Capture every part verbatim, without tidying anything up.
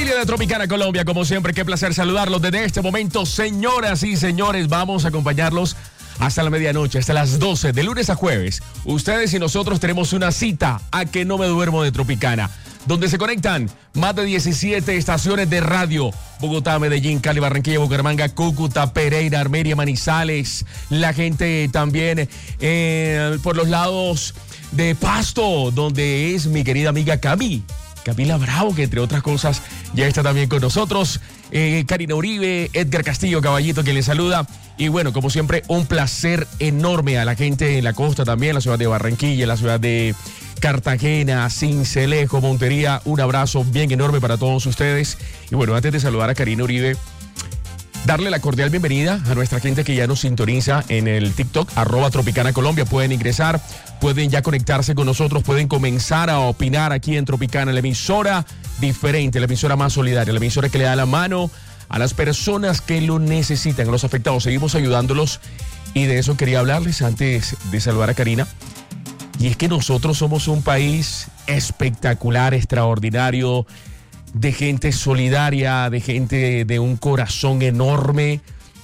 Familia de Tropicana Colombia, como siempre, qué placer saludarlos desde este momento. Señoras y señores, vamos a acompañarlos hasta la medianoche, hasta las doce, de lunes a jueves. Ustedes y nosotros tenemos una cita a Que No Me Duermo de Tropicana, donde se conectan más de diecisiete estaciones de radio. Bogotá, Medellín, Cali, Barranquilla, Bucaramanga, Cúcuta, Pereira, Armenia, Manizales. La gente también eh, por los lados de Pasto, donde es mi querida amiga Cami. Camila Bravo, que entre otras cosas ya está también con nosotros. Eh, Karina Uribe, Edgar Castillo, Caballito, que les saluda. Y bueno, como siempre, un placer enorme a la gente en la costa también, la ciudad de Barranquilla, la ciudad de Cartagena, Sincelejo, Montería. Un abrazo bien enorme para todos ustedes. Y bueno, antes de saludar a Karina Uribe, darle la cordial bienvenida a nuestra gente que ya nos sintoniza en el TikTok, arroba Tropicana Colombia. Pueden ingresar, pueden ya conectarse con nosotros, pueden comenzar a opinar aquí en Tropicana, la emisora diferente, la emisora más solidaria, la emisora que le da la mano a las personas que lo necesitan, a los afectados. Seguimos ayudándolos y de eso quería hablarles antes de saludar a Karina. Y es que nosotros somos un país espectacular, extraordinario, de gente solidaria, de gente de un corazón enorme,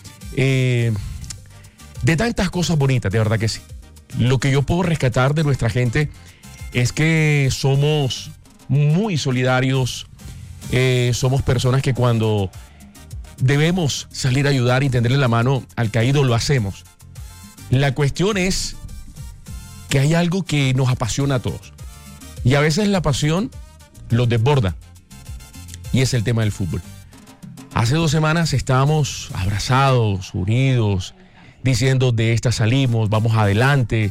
eh, de tantas cosas bonitas, de verdad que sí. Lo que yo puedo rescatar de nuestra gente es que somos muy solidarios, eh, somos personas que cuando debemos salir a ayudar y tenderle la mano al caído, lo hacemos. La cuestión es que hay algo que nos apasiona a todos y a veces la pasión los desborda. Y es el tema del fútbol. Hace dos semanas estábamos abrazados, unidos, diciendo de esta salimos, vamos adelante,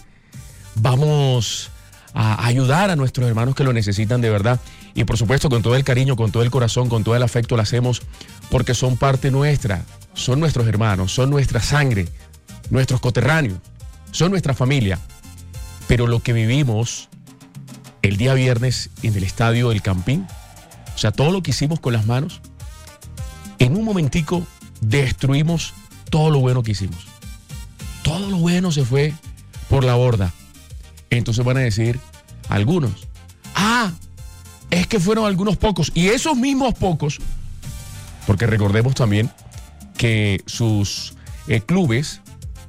vamos a ayudar a nuestros hermanos que lo necesitan de verdad. Y por supuesto con todo el cariño, con todo el corazón, con todo el afecto lo hacemos porque son parte nuestra, son nuestros hermanos, son nuestra sangre, nuestros coterráneos, son nuestra familia. Pero lo que vivimos el día viernes en el estadio El Campín, o sea, todo lo que hicimos con las manos, en un momentico destruimos todo lo bueno que hicimos. Todo lo bueno se fue por la borda. Entonces van a decir algunos, ah, es que fueron algunos pocos. Y esos mismos pocos, porque recordemos también que sus eh, clubes,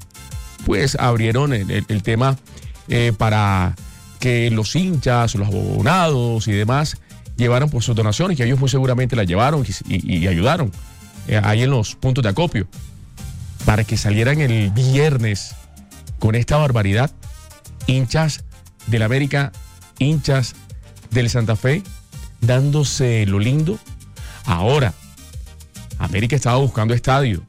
pues abrieron el, el, el tema eh, para que los hinchas, los abonados y demás llevaron por sus donaciones, que ellos muy seguramente las llevaron y, y, y ayudaron eh, ahí en los puntos de acopio, para que salieran el viernes con esta barbaridad, hinchas del América, hinchas del Santa Fe, dándose lo lindo. Ahora, América estaba buscando estadio.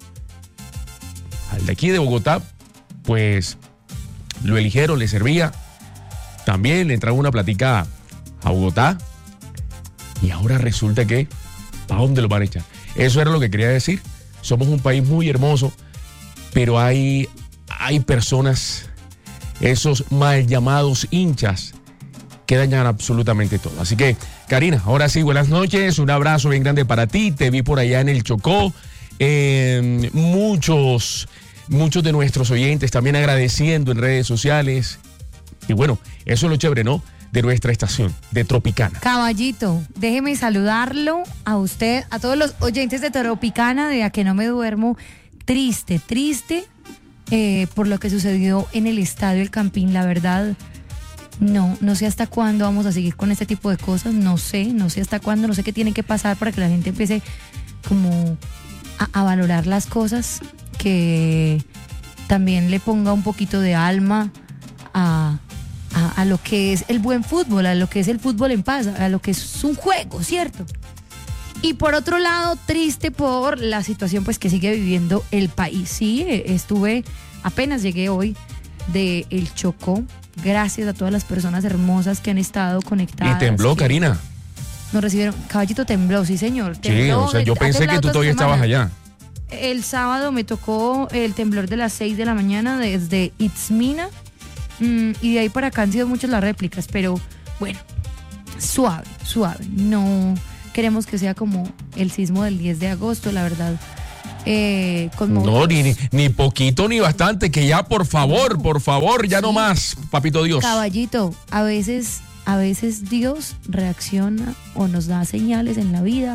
Al de aquí de Bogotá, pues lo eligieron, le servía. También le entraba una platica a Bogotá. Y ahora resulta que, ¿para dónde lo van a echar? Eso era lo que quería decir. Somos un país muy hermoso, pero hay, hay personas, esos mal llamados hinchas, que dañan absolutamente todo. Así que, Karina, ahora sí, buenas noches. Un abrazo bien grande para ti. Te vi por allá en el Chocó. Eh, muchos, muchos de nuestros oyentes también agradeciendo en redes sociales. Y bueno, eso es lo chévere, ¿no?, de nuestra estación, de Tropicana. Caballito, déjeme saludarlo a usted, a todos los oyentes de Tropicana, de A Que No Me Duermo. Triste, triste eh, por lo que sucedió en el estadio El Campín. La verdad, no, no sé hasta cuándo vamos a seguir con este tipo de cosas. No sé, no sé hasta cuándo, no sé qué tiene que pasar para que la gente empiece como a, a valorar las cosas, que también le ponga un poquito de alma a... A, a lo que es el buen fútbol, a lo que es el fútbol en paz, a lo que es un juego, ¿cierto? Y por otro lado, triste por la situación pues que sigue viviendo el país. Sí, estuve, apenas llegué hoy de El Chocó, gracias a todas las personas hermosas que han estado conectadas. ¿Y tembló, Karina? Nos recibieron, Caballito, tembló, sí señor. Tembló, sí, o sea, yo pensé que tú todavía estabas allá. El sábado me tocó el temblor de las seis de la mañana desde Itzmina. Mm, y de ahí para acá han sido muchas las réplicas, pero bueno, suave, suave. No queremos que sea como el sismo del diez de agosto, la verdad. Eh, no, ni, ni, ni poquito ni bastante, que ya por favor, no. por favor, ya sí. no más, papito Dios. Caballito, a veces, a veces Dios reacciona o nos da señales en la vida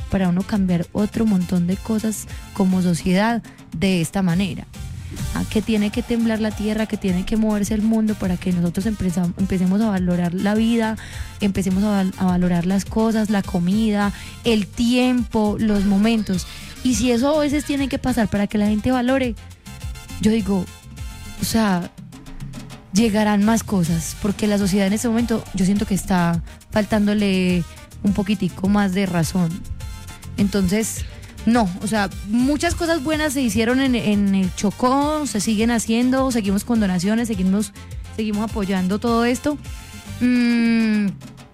para uno cambiar otro montón de cosas como sociedad de esta manera. ¿A que tiene que temblar la tierra, que tiene que moverse el mundo para que nosotros empezamos, empecemos a valorar la vida, empecemos a, val, a valorar las cosas, la comida, el tiempo, los momentos? Y si eso a veces tiene que pasar para que la gente valore, yo digo, o sea, llegarán más cosas, porque la sociedad en este momento yo siento que está faltándole un poquitico más de razón. Entonces, no, o sea, muchas cosas buenas se hicieron en, en el Chocó, se siguen haciendo, seguimos con donaciones, seguimos, seguimos apoyando todo esto, mm,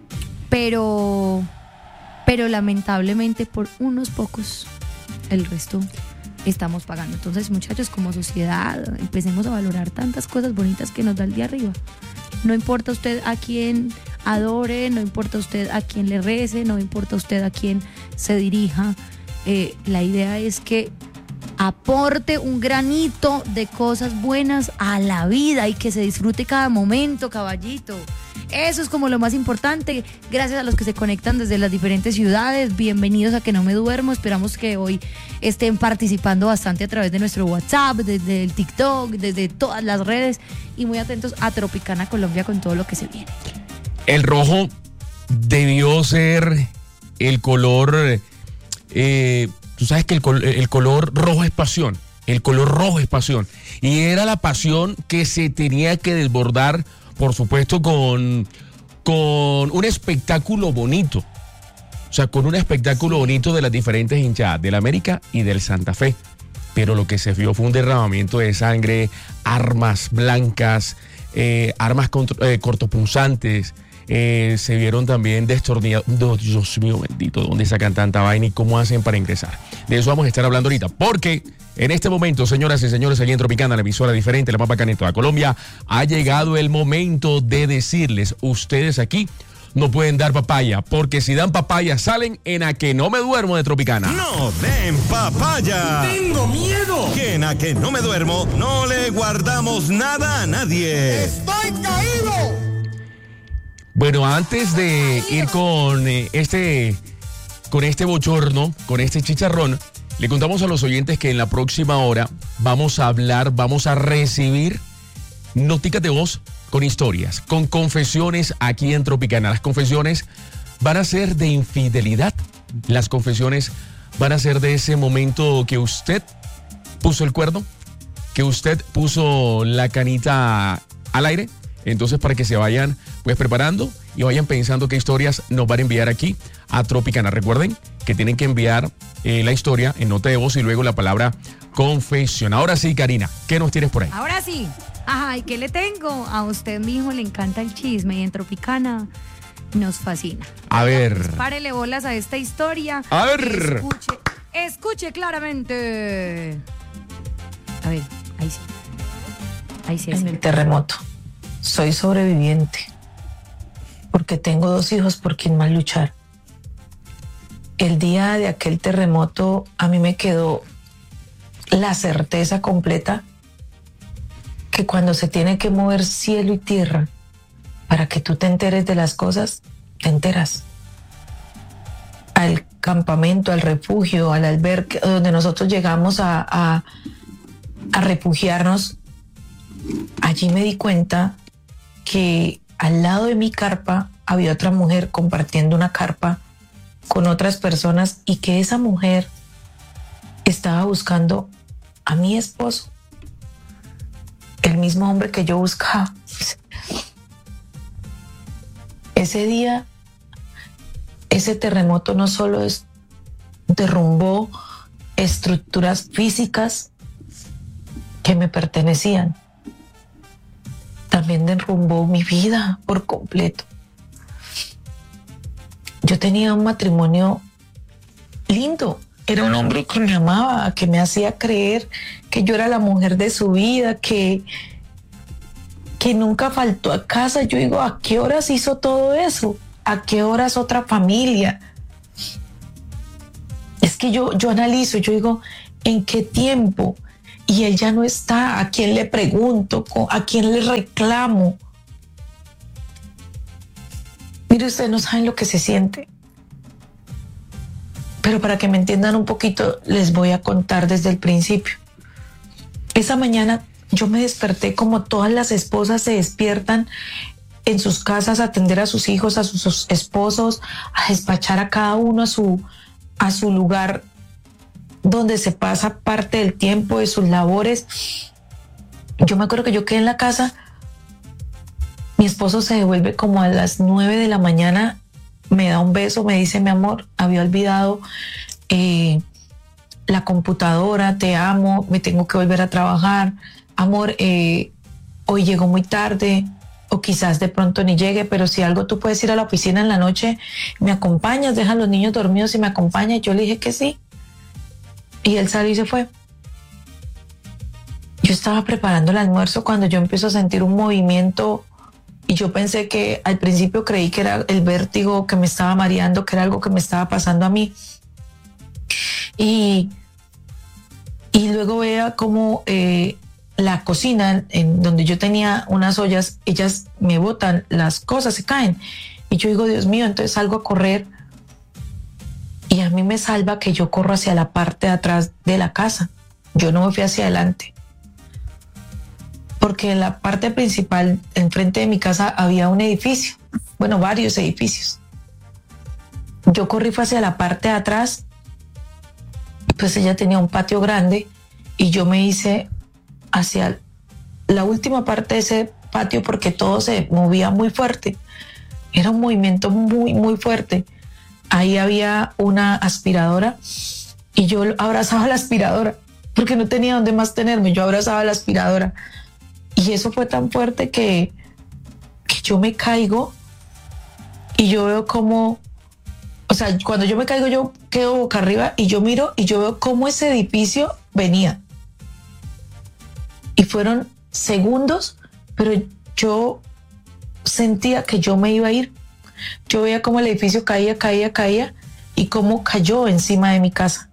pero, pero lamentablemente por unos pocos, el resto estamos pagando. Entonces, muchachos, como sociedad, empecemos a valorar tantas cosas bonitas que nos da el día arriba. No importa usted a quién adore, no importa usted a quién le rece, no importa usted a quién se dirija. Eh, la idea es que aporte un granito de cosas buenas a la vida y que se disfrute cada momento, caballito. Eso es como lo más importante. Gracias a los que se conectan desde las diferentes ciudades. Bienvenidos a Que No Me Duermo. Esperamos que hoy estén participando bastante a través de nuestro WhatsApp, desde el TikTok, desde todas las redes. Y muy atentos a Tropicana Colombia con todo lo que se viene. El rojo debió ser el color... Eh, tú sabes que el, col- el color rojo es pasión. El color rojo es pasión. Y era la pasión que se tenía que desbordar, por supuesto, con, con un espectáculo bonito. O sea, con un espectáculo bonito de las diferentes hinchadas, del América y del Santa Fe. Pero lo que se vio fue un derramamiento de sangre, armas blancas, eh, armas contro- eh, cortopunzantes. Eh, se vieron también destornillados. Oh, Dios mío bendito, ¿dónde sacan tanta vaina y cómo hacen para ingresar? De eso vamos a estar hablando ahorita, porque en este momento, señoras y señores, allí en Tropicana, la emisora diferente, la más bacana en toda Colombia, ha llegado el momento de decirles, ustedes aquí no pueden dar papaya, porque si dan papaya salen en A Que No Me Duermo de Tropicana. ¡No den papaya! ¡Tengo miedo! Que en A Que No Me Duermo no le guardamos nada a nadie. ¡Estoy caído! Bueno, antes de ir con eh, este con este bochorno, con este chicharrón, le contamos a los oyentes que en la próxima hora vamos a hablar, vamos a recibir noticas de voz con historias, con confesiones aquí en Tropicana. Las confesiones van a ser de infidelidad. Las confesiones van a ser de ese momento que usted puso el cuerno, que usted puso la canita al aire. Entonces, para que se vayan pues preparando y vayan pensando qué historias nos van a enviar aquí a Tropicana. Recuerden que tienen que enviar eh, la historia en nota de voz y luego la palabra confesión. Ahora sí, Karina, ¿qué nos tienes por ahí? Ahora sí. Ajá, ¿y qué le tengo? A usted, mi hijo, le encanta el chisme y en Tropicana nos fascina. A ver. Pues párele bolas a esta historia. A ver. Escuche, escuche claramente. A ver, ahí sí. Ahí sí, ahí En sí. el terremoto. Soy sobreviviente porque tengo dos hijos por quien más luchar. El día de aquel terremoto a mí me quedó la certeza completa que cuando se tiene que mover cielo y tierra para que tú te enteres de las cosas, te enteras. Al campamento, al refugio, al albergue donde nosotros llegamos a, a, a refugiarnos, allí me di cuenta que al lado de mi carpa había otra mujer compartiendo una carpa con otras personas y que esa mujer estaba buscando a mi esposo, el mismo hombre que yo buscaba. Ese día, ese terremoto no solo es, derrumbó estructuras físicas que me pertenecían, también derrumbó mi vida por completo. Yo tenía un matrimonio lindo. Era un hombre que me amaba, que me hacía creer que yo era la mujer de su vida, que, que nunca faltó a casa. Yo digo, ¿a qué horas hizo todo eso? ¿A qué horas otra familia? Es que yo, yo analizo, yo digo, ¿en qué tiempo? Y él ya no está. ¿A quién le pregunto? ¿A quién le reclamo? Mire, ustedes no saben lo que se siente. Pero para que me entiendan un poquito, les voy a contar desde el principio. Esa mañana yo me desperté como todas las esposas se despiertan en sus casas a atender a sus hijos, a sus esposos, a despachar a cada uno a su, a su lugar donde se pasa parte del tiempo de sus labores. Yo me acuerdo que yo quedé en la casa, mi esposo se devuelve como a las nueve de la mañana, me da un beso, me dice: mi amor, había olvidado eh, la computadora, te amo, me tengo que volver a trabajar, amor, eh, hoy llegó muy tarde, o quizás de pronto ni llegue, pero si algo tú puedes ir a la oficina en la noche, me acompañas, deja a los niños dormidos y me acompañas. Yo le dije que sí, y él salió y se fue. Yo estaba preparando el almuerzo cuando yo empiezo a sentir un movimiento y yo pensé que al principio creí que era el vértigo que me estaba mareando, que era algo que me estaba pasando a mí. Y, y luego veía como eh, la cocina, en donde yo tenía unas ollas, ellas me botan, las cosas se caen. Y yo digo: Dios mío, entonces salgo a correr y a mí me salva que yo corro hacia la parte de atrás de la casa. Yo no me fui hacia adelante. Porque en la parte principal, enfrente de mi casa, había un edificio. Bueno, varios edificios. Yo corrí fue hacia la parte de atrás. Pues ella tenía un patio grande y yo me hice hacia la última parte de ese patio porque todo se movía muy fuerte. Era un movimiento muy, muy fuerte. Ahí había una aspiradora y yo abrazaba la aspiradora porque no tenía dónde más tenerme. Yo abrazaba la aspiradora. Y eso fue tan fuerte que, que yo me caigo y yo veo como, o sea, cuando yo me caigo yo quedo boca arriba y yo miro y yo veo cómo ese edificio venía. Y fueron segundos, pero yo sentía que yo me iba a ir. Yo veía cómo el edificio caía, caía, caía y cómo cayó encima de mi casa.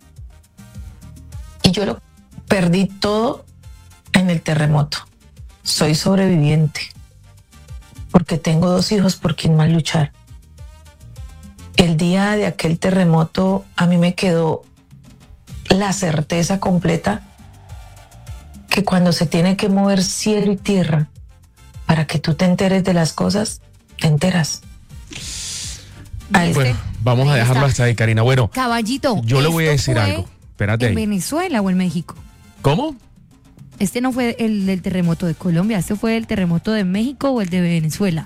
Y yo lo perdí todo en el terremoto. Soy sobreviviente porque tengo dos hijos por quien más luchar. El día de aquel terremoto a mí me quedó la certeza completa que cuando se tiene que mover cielo y tierra para que tú te enteres de las cosas, te enteras. Ahí Bueno, está. vamos a Ahí dejarlo está. hasta ahí, Karina. Bueno, Caballito, yo le voy a ¿esto decir fue algo. Espérate ¿En ahí. Venezuela o en México? ¿Cómo? Este no fue el del terremoto de Colombia, este fue el terremoto de México o el de Venezuela.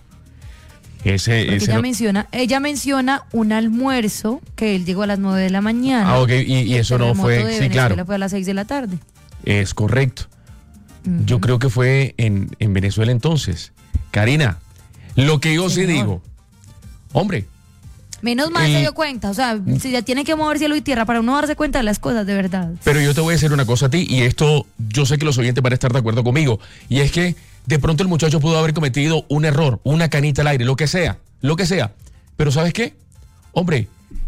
Ese, Porque ese ella no- menciona, ella menciona un almuerzo que él llegó a las nueve de la mañana. Ah, ok, y, y eso El no terremoto fue, de sí, Venezuela claro, fue a las seis de la tarde. es correcto. Yo creo que fue en, en Venezuela entonces. Karina, lo que yo sí Señor. digo, hombre, Menos mal El- se dio cuenta, o sea, si ya tiene que mover cielo y tierra para uno darse cuenta de las cosas, de verdad. pero yo te voy a decir una cosa a ti, y esto yo sé que los oyentes van a estar de acuerdo conmigo, y es que de pronto el muchacho pudo haber cometido un error, una canita al aire, lo que sea, lo que sea. Pero ¿sabes qué? Hombre,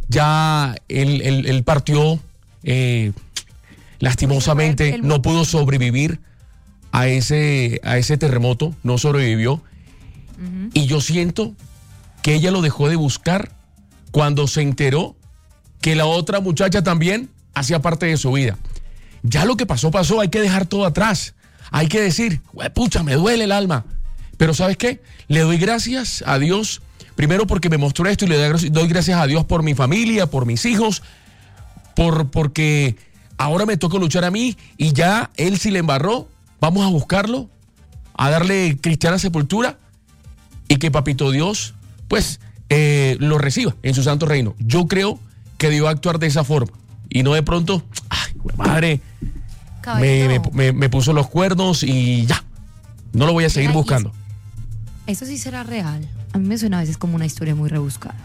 ya él, él- él partió, eh, lastimosamente, El- el- no pudo sobrevivir a ese, a ese terremoto, no sobrevivió. Y yo siento que ella lo dejó de buscar cuando se enteró que la otra muchacha también hacía parte de su vida. Ya lo que pasó, pasó, hay que dejar todo atrás. Hay que decir, pucha, me duele el alma. Pero ¿sabes qué? Le doy gracias a Dios, primero porque me mostró esto, y le doy doy gracias a Dios por mi familia, por mis hijos, por, porque ahora me toca luchar a mí, y ya él si le embarró, vamos a buscarlo, a darle cristiana sepultura, y que Papito Dios, pues, eh, lo reciba en su santo reino. Yo creo que debió actuar de esa forma, y no de pronto, ay, madre, me, me, me- me puso los cuernos y ya, no lo voy a seguir Ay, buscando. Eso sí será real. A mí me suena a veces como una historia muy rebuscada.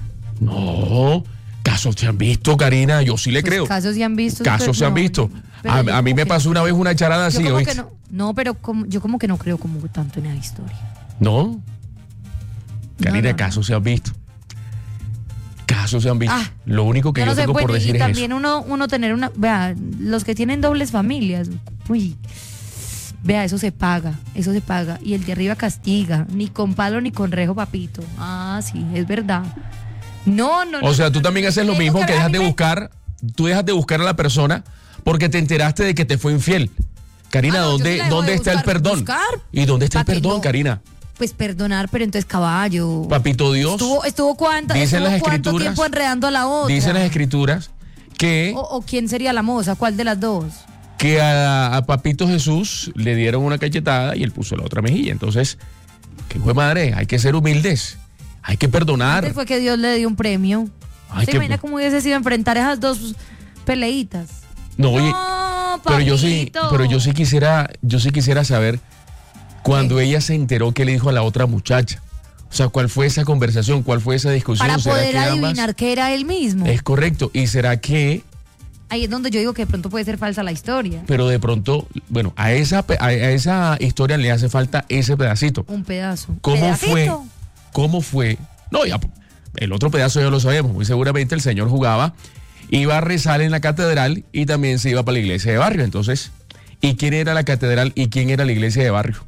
No, casos se han visto, Karina, yo sí le Pues creo. casos se han visto. Casos pero se han no, visto. pero A, yo a mí como me que- pasó una vez una charada yo así, como ¿oíste? que no, no, pero como, yo como que no creo como tanto en esa historia. No. Karina, No, no, casos se han visto. Casos se han visto. Ah, Lo único que Yo yo, no sé, tengo bueno, por decir y es también eso. uno, uno tener una, vea, los que tienen dobles familias, uy, vea, eso se paga, eso se paga. Y el de arriba castiga, ni con palo ni con rejo, papito. Ah, sí, es verdad. No, no, no. O sea, tú no, también no, haces lo tengo mismo, que que ver, a dejas mí de me- buscar tú dejas de buscar a la persona porque te enteraste de que te fue infiel. Karina, Ah, no, yo sí ¿dónde, la dejo ¿dónde de está el buscar, perdón? buscar. ¿Y dónde está el Pa' que perdón, no. Karina? Pues perdonar, pero entonces caballo. Papito Dios, Estuvo, estuvo, cuánta, Dicen estuvo las cuánto escrituras- tiempo enredando a la otra. dicen las escrituras que, o, o quién sería la moza, ¿cuál de las dos? que a, a Papito Jesús le dieron una cachetada y él puso la otra mejilla. Entonces, ¿qué fue madre? Hay que ser humildes, hay que perdonar. Antes fue que Dios le dio un premio. Ay, ¿Se qué- imagina cómo hubiese sido enfrentar esas dos peleitas? No, oye, No, pero yo sí, papito. pero yo sí quisiera, yo sí quisiera saber cuando ¿Qué? ella se enteró que le dijo a la otra muchacha. O sea, ¿cuál fue esa conversación? ¿Cuál fue esa discusión? Para ¿Será poder que ambas- adivinar que era él mismo. Es correcto. ¿Y será que, Ahí es donde yo digo que de pronto puede ser falsa la historia. pero de pronto, bueno, a esa, pe- a, a esa historia le hace falta ese pedacito? Un pedazo. ¿Cómo ¿Pedacito? fue? ¿Cómo fue? No, ya, el otro pedazo ya lo sabemos. Muy seguramente el señor jugaba, iba a rezar en la catedral y también se iba para la iglesia de barrio. Entonces, ¿y quién era la catedral y quién era la iglesia de barrio?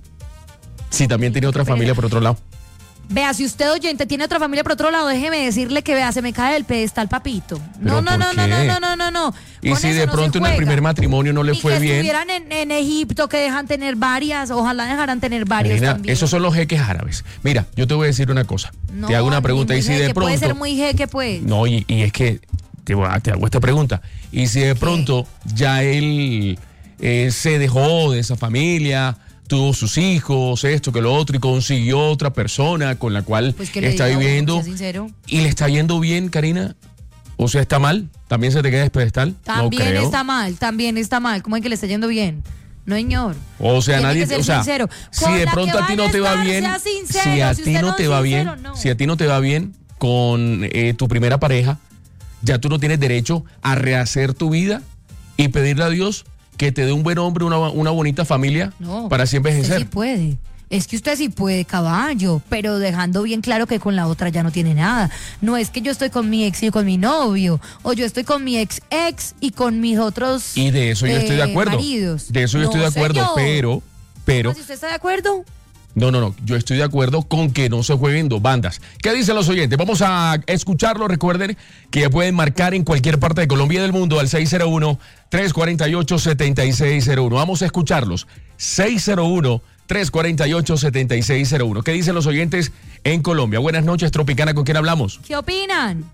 Si también tenía otra Pero- familia por otro lado. Vea, si usted oyente tiene otra familia por otro lado, déjeme decirle que vea, se me cae del pedestal, papito. No, ¿Pero no, por no, no, no, qué? no, no, no, no. Y Con si eso de no se pronto en el juega. primer matrimonio no le Y fue que bien. estuvieran en, en Egipto, que dejan tener varias, ojalá dejaran tener varios Karina, también. esos son los jeques árabes. Mira, yo te voy a decir una cosa. No, te hago una ni pregunta muy y si de jeque, pronto... puede ser muy jeque, pues. No, y, y es que te, voy a- te hago esta pregunta. Y si de pronto ya él eh, se dejó de esa familia, tuvo sus hijos, esto, que lo otro, y consiguió otra persona con la cual Pues que le está diga, bueno, viviendo sea sincero. y le está yendo bien, Karina, o sea, está mal, también se te queda pedestal. También no creo. está mal, también está mal. ¿Cómo es que le está yendo bien? No, señor. O sea, Tiene nadie, que ser o sea, sincero. si Con de la pronto que a ti vaya no te va estar, bien, sea sincero. si a Si ti usted no no te es va sincero, bien, no. si a ti no te va bien con eh, tu primera pareja, ya tú no tienes derecho a rehacer tu vida y pedirle a Dios que te dé un buen hombre, una, una bonita familia No, para siempre usted envejecer. sí puede. Es que usted sí puede, caballo, pero dejando bien claro que con la otra ya no tiene nada. No es que yo estoy con mi ex y con mi novio, o yo estoy con mi ex ex y con mis otros Y de eso yo estoy de eh, acuerdo. maridos. De eso yo No, estoy de acuerdo, señor. pero, pero, ¿Si usted está de acuerdo? no, no, no, yo estoy de acuerdo con que no se jueguen dos bandas. ¿Qué dicen los oyentes? Vamos a escucharlo. Recuerden que ya pueden marcar en cualquier parte de Colombia y del mundo al seis cero uno, tres cuatro ocho, siete seis cero uno. Vamos a escucharlos. seis cero uno, tres cuatro ocho, siete seis cero uno. ¿Qué dicen los oyentes en Colombia? Buenas noches, Tropicana, ¿con quién hablamos? ¿Qué opinan?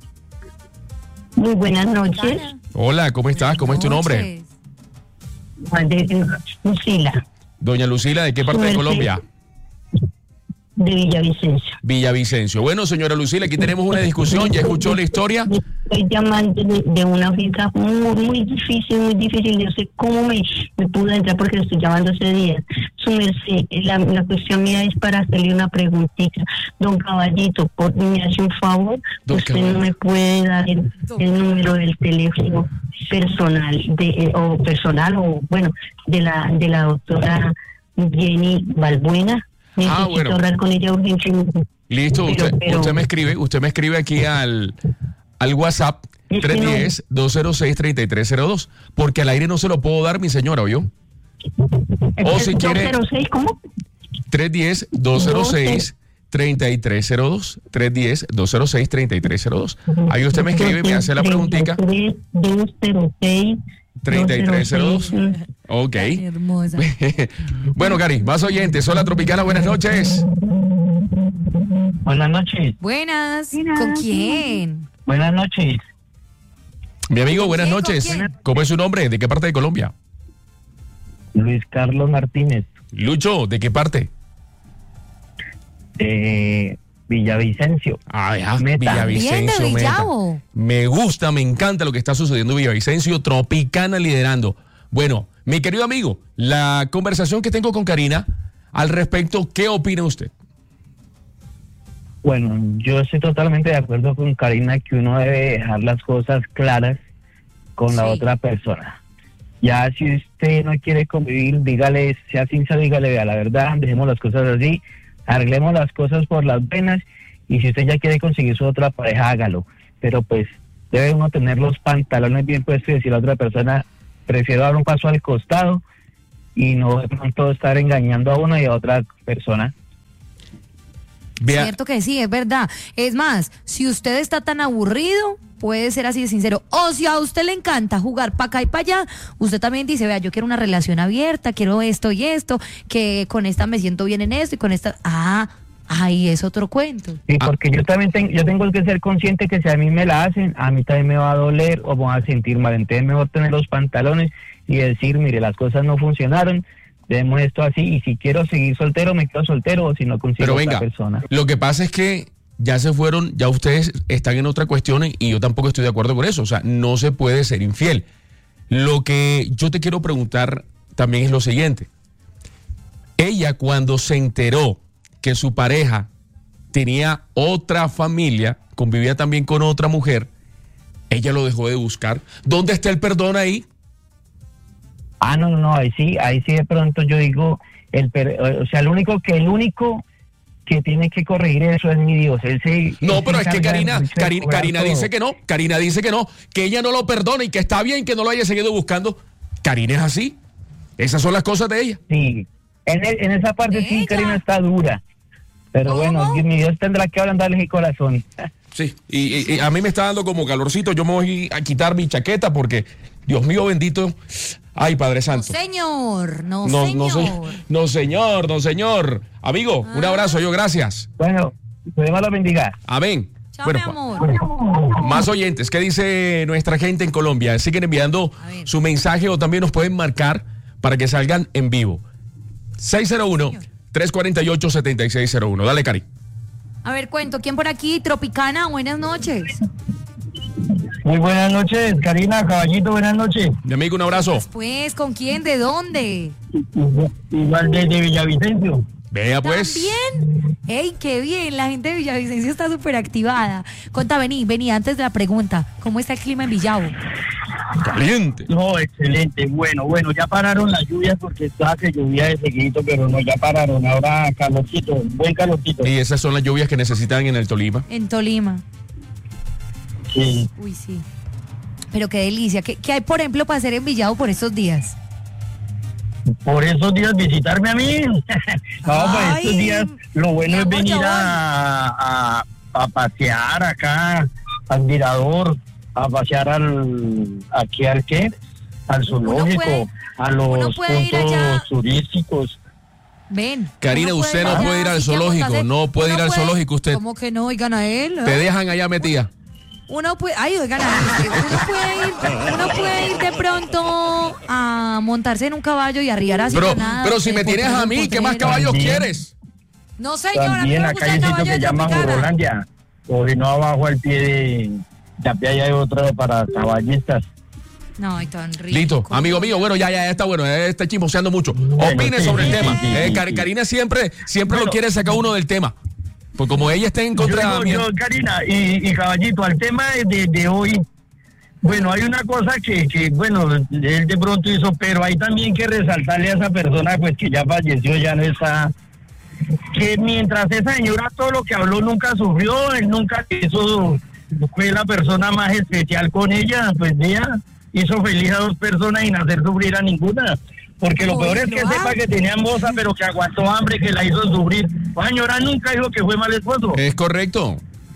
Muy buenas noches, Hola, ¿cómo estás? ¿Cómo es tu nombre? Noches. Juan de Lucila, Doña Lucila, ¿de qué parte de Suerte. Colombia? de Villavicencio. Villavicencio. Bueno, señora Lucila, aquí tenemos una discusión. ¿Ya escuchó la historia? Estoy llamando de, de una finca muy, muy difícil, muy difícil. Yo sé cómo me, me pude entrar porque le estoy llamando ese día. Su merced, la, la cuestión mía es para hacerle una preguntita. Don Caballito, por, me hace un favor, Don usted Caballito. no me puede dar el, el número del teléfono personal, de, eh, o personal, o bueno, de la, de la doctora Jenny Balbuena. Necesito Ah, bueno. hablar con ella urgentemente. Listo, Pero- usted, pero- usted me escribe, usted me escribe aquí al, al WhatsApp Es que tres uno cero, dos cero seis, tres tres cero dos, porque al aire no se lo puedo dar, mi señora, ¿oyó? O si quiere- dos cero seis, ¿cómo? tres uno cero, dos cero seis, tres tres cero dos, tres uno cero, dos cero seis, tres tres cero dos. Ahí usted me escribe y me hace la preguntita. dos cero seis, treinta y tres cero dos. Ok. Ay, hermosa. Bueno, Cari, más oyentes. Hola, Tropicana, buenas noches. Buenas noches, Buenas. ¿Con quién? buenas noches. Mi amigo, buenas quién, con noches. quién? ¿Cómo es su nombre? ¿De qué parte de Colombia? Luis Carlos Martínez, Lucho, ¿de qué parte? de Villavicencio. Ah, ya, Meta. Bien de Villavicencio, Meta. Villavo. Me gusta, me encanta lo que está sucediendo en Villavicencio, Tropicana liderando. Bueno, mi querido amigo, la conversación que tengo con Karina al respecto, ¿qué opina usted? Bueno, yo estoy totalmente de acuerdo con Karina que uno debe dejar las cosas claras con la Sí. otra persona. Ya si usted no quiere convivir, dígale, sea sincero, dígale, vea, la verdad, dejemos las cosas así, arreglemos las cosas por las venas, y si usted ya quiere conseguir su otra pareja, hágalo. Pero pues debe uno tener los pantalones bien puestos y decir a la otra persona, prefiero dar un paso al costado y no de pronto estar engañando a una y a otra persona. Vea. Cierto que sí, es verdad. Es más, si usted está tan aburrido, puede ser así de sincero. O si a usted le encanta jugar para acá y para allá, usted también dice, vea, yo quiero una relación abierta, quiero esto y esto, que con esta me siento bien en esto y con esta... Ah, ahí es otro cuento. Sí, porque yo también tengo, yo tengo que ser consciente que si a mí me la hacen, a mí también me va a doler o me va a sentir mal. Entonces es mejor tener los pantalones y decir, mire, las cosas no funcionaron, demos esto así, y si quiero seguir soltero, me quedo soltero, o si no consigo Pero otra venga, persona. lo que pasa es que ya se fueron, ya ustedes están en otra cuestión y yo tampoco estoy de acuerdo con eso. O sea, no se puede ser infiel. Lo que yo te quiero preguntar también es lo siguiente. Ella, cuando se enteró que su pareja tenía otra familia, convivía también con otra mujer, ella lo dejó de buscar. ¿Dónde está el perdón ahí? Ah, no, no, no, ahí sí, ahí sí de pronto yo digo, el per, o sea, el único que el único que tiene que corregir eso es mi Dios. Él se, No, él pero se es que encarga Karina, de- de Karina, cobrar Karina todo. dice que no, Karina dice que no, que ella no lo perdona y que está bien que no lo haya seguido buscando. Karina es así. Esas son las cosas de ella. Sí, en, el- en esa parte sí, Ella. Karina está dura. Pero ¿Cómo? bueno, mi Dios tendrá que ablandarle el corazón. Sí, y, y- y a mí me está dando como calorcito. Yo me voy a quitar mi chaqueta porque, Dios mío bendito, ay, Padre No, Santo. señor, no, No, señor. no, se- no, señor, no, señor. Amigo, un Ah. abrazo, yo gracias. Bueno, que Dios lo bendiga. Amén. Chao, Bueno, mi pa- amor. más oyentes, ¿qué dice nuestra gente en Colombia? Siguen enviando A ver. su mensaje o también nos pueden marcar para que salgan en vivo. seis cero uno, tres cuatro ocho, siete seis cero uno. Dale, Cari. A ver, cuento, ¿quién por aquí? Tropicana, buenas noches. Muy buenas noches, Karina, caballito, buenas noches. Mi amigo, un abrazo. Pues, ¿con quién? ¿De dónde? Igual desde Villavicencio. Vea pues. ¿También? ¡Ey, qué bien! La gente de Villavicencio está súper activada. Conta, vení, vení, antes de la pregunta, ¿cómo está el clima en Villavo? Caliente. No, excelente. Bueno, bueno, ya pararon las lluvias porque estaba que llovía de seguidito, pero no, ya pararon. Ahora calorcito, buen calorcito. Y esas son las lluvias que necesitan en el Tolima. En Tolima. Sí. Uy, sí. Pero qué delicia. ¿Qué, qué hay, por ejemplo, para hacer en Villavo por estos días? Por esos días visitarme a mí. No, pues Ay, estos días lo bueno mi es amor, venir yo voy. a, a, a pasear acá al mirador, a pasear al aquí al qué, al zoológico, puede- a los uno puede ir puntos allá. turísticos. Ven. Karina, uno usted puede no ir puede ir allá, al si quiere zoológico, montarse- no puede uno ir al zoológico usted. ¿Cómo que no? Oigan a él. ¿eh? Te dejan allá metida. Uno puede, ay, oigan, uno puede ir, uno puede ir de pronto a montarse en un caballo y arriar así. Pero, nada, pero si de me tienes a mí, ¿qué más potrero. caballos También. quieres? No, señora, También me acá gusta hay el un sitio caballo que de llama Tropicana. Jorolandia, o si no abajo al pie de también hay otro para caballistas. No, ay, tan rico. Listo, amigo mío, bueno, ya, ya, ya está bueno, ya está chismoseando mucho. Bueno, Opine sí, sobre sí, el tema. sí, sí, Eh, sí, Kar- sí. Karina siempre, siempre lo Bueno. quiere sacar uno del tema. Pues como ella está en Yo, contra digo, mía. yo, Karina y, y Caballito, al tema de, de, de hoy, bueno, hay una cosa que, que, bueno, él de pronto hizo, pero hay también que resaltarle a esa persona, pues que ya falleció, ya no está, que mientras esa señora todo lo que habló nunca sufrió, él nunca hizo, fue la persona más especial con ella, pues ella hizo feliz a dos personas sin hacer sufrir a ninguna. Porque lo Uy, peor es que no. sepa que tenía moza, pero que aguantó hambre, que la hizo sufrir. La señora nunca dijo que fue mal esposo. Es correcto.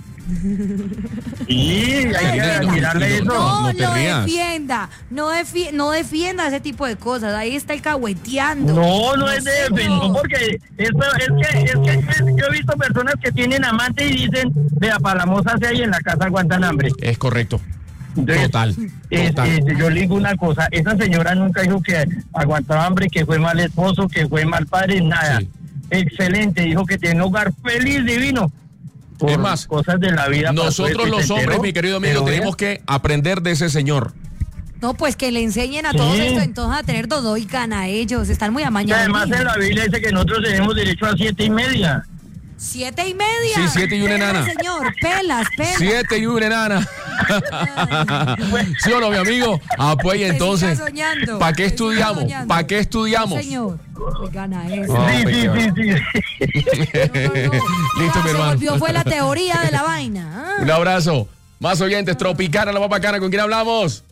Sí, hay que Ay, no, admirarle no, eso. No, no te lo rías. defienda, no, defi- no defienda ese tipo de cosas, ahí está el cahueteando. No, no es de señor. defensa, porque esto, es que, es que yo he visto personas que tienen amante y dicen, vea, para la moza se hay en la casa aguantan hambre. Es correcto. Entonces, Total, eh, total. eh, yo le digo una cosa, esa señora nunca dijo que aguantaba hambre, que fue mal esposo, que fue mal padre, nada. Sí. Excelente, dijo que tiene un hogar feliz, divino. Por Es más, cosas de la vida. pasó Nosotros esto y los se hombres, enteró, mi querido amigo, pero tenemos ella- que aprender de ese señor. No, pues que le enseñen a Sí. todos esto, entonces a tener todo y gana ellos, están muy Y amañados. además en la Biblia dice que nosotros tenemos derecho a siete y media. Siete y media. Sí, siete y una Pela, enana. Señor, pelas, pelas. Siete y una enana. ¿Sí o no, mi amigo? Ah, pues Que entonces, siga soñando, ¿para qué que siga estudiamos? soñando. ¿Para qué No, estudiamos? señor, pues gana eso. Ah, sí, pues, sí, qué sí, bueno. sí. No, no, no. Listo, Ah, mi se hermano. volvió, fue la teoría de la vaina. ah. Un abrazo. Más oyentes, Tropicana, la más bacana. ¿Con quién hablamos?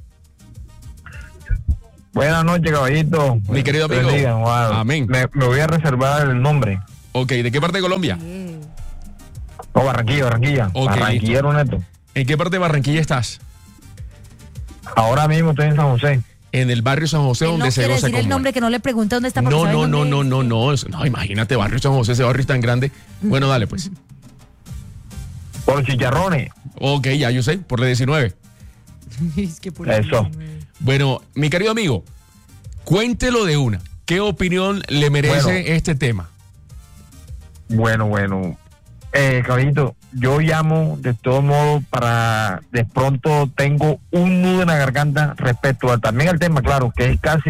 Buenas noches, caballito. Mi querido amigo. Bendiga, wow. Amén. Me, me voy a reservar el nombre. Ok, ¿de qué parte de Colombia? Bien. No, Barranquilla, Barranquilla. Ok, Barranquillero neto. ¿En qué parte de Barranquilla estás? Ahora mismo estoy en San José. En el barrio San José, Él donde no se quiere goza decir el como nombre, es. que no le pregunte dónde está. porque No, sabe no, no, dónde no, es. no, no. es- No, imagínate, barrio San José, ese barrio es tan grande. Bueno, dale pues. Por los chicharrones. Ok, ya yo sé, por la diecinueve. Es que por Eso. Bueno, mi querido amigo, cuéntelo de una. ¿Qué opinión le merece Bueno. este tema? Bueno, bueno. Eh, caballito, yo llamo de todo modo para, de pronto tengo un nudo en la garganta respecto a, también al tema, claro, que es casi